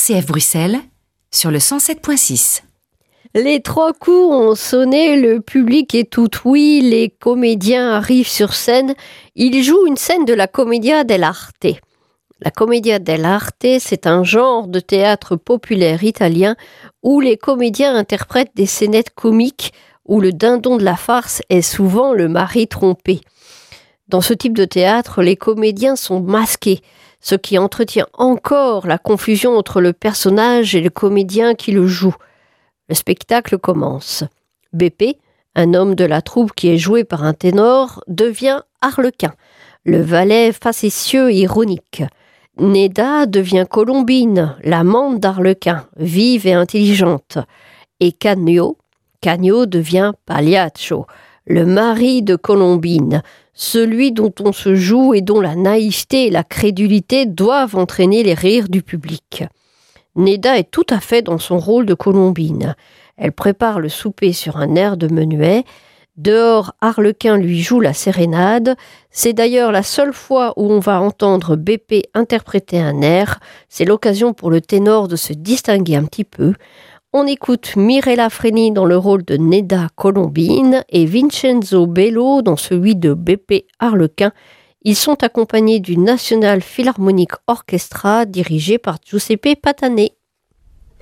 RCF Bruxelles sur le 107.6. Les 3 coups ont sonné, le public est tout oui, les comédiens arrivent sur scène. Ils jouent une scène de la Commedia dell'arte. La Commedia dell'arte, c'est un genre de théâtre populaire italien où les comédiens interprètent des scénettes comiques où le dindon de la farce est souvent le mari trompé. Dans ce type de théâtre, les comédiens sont masqués, ce qui entretient encore la confusion entre le personnage et le comédien qui le joue. Le spectacle commence. Beppe, un homme de la troupe qui est joué par un ténor, devient Arlequin, le valet facétieux et ironique. Nedda devient Colombine, l'amante d'Arlequin, vive et intelligente. Et Canio devient Pagliaccio, le mari de Colombine, celui dont on se joue et dont la naïveté et la crédulité doivent entraîner les rires du public. Nedda est tout à fait dans son rôle de Colombine. Elle prépare le souper sur un air de menuet. Dehors, Arlequin lui joue la sérénade. C'est d'ailleurs la seule fois où on va entendre Beppe interpréter un air. C'est l'occasion pour le ténor de se distinguer un petit peu. On écoute Mirella Freni dans le rôle de Nedda Colombine et Vincenzo Bello dans celui de Beppe Arlequin. Ils sont accompagnés du National Philharmonic Orchestra dirigé par Giuseppe Patané.